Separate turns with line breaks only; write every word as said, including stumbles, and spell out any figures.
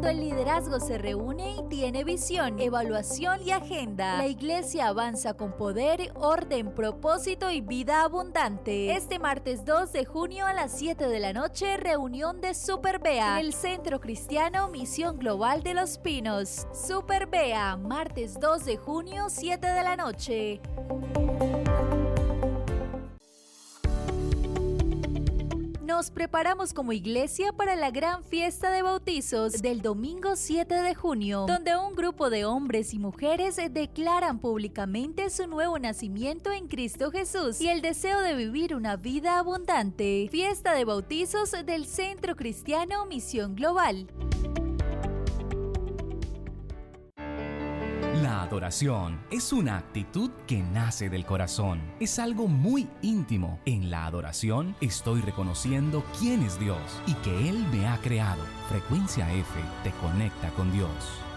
Cuando el liderazgo se reúne y tiene visión, evaluación y agenda, la iglesia avanza con poder, orden, propósito y vida abundante. Este martes dos de junio a las siete de la noche, reunión de Super Bea en el Centro Cristiano Misión Global de Los Pinos. Super Bea, martes dos de junio, siete de la noche. Nos preparamos como iglesia para la gran fiesta de bautizos del domingo siete de junio, donde un grupo de hombres y mujeres declaran públicamente su nuevo nacimiento en Cristo Jesús y el deseo de vivir una vida abundante. Fiesta de bautizos del Centro Cristiano Misión Global.
La adoración es una actitud que nace del corazón. Es algo muy íntimo. En la adoración estoy reconociendo quién es Dios y que Él me ha creado. Frecuencia F te conecta con Dios.